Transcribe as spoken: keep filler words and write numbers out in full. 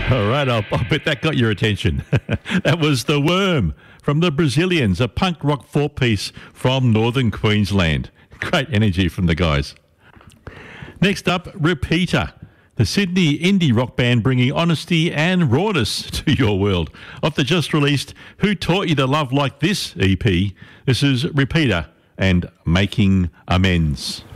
All right, I'll, I'll bet that got your attention. That was The Worm from the Brazilians, a punk rock four-piece from northern Queensland. Great energy from the guys. Next up, Repeater, the Sydney indie rock band bringing honesty and rawness to your world. Off the just-released Who Taught You to Love Like This E P, this is Repeater and Making Amends.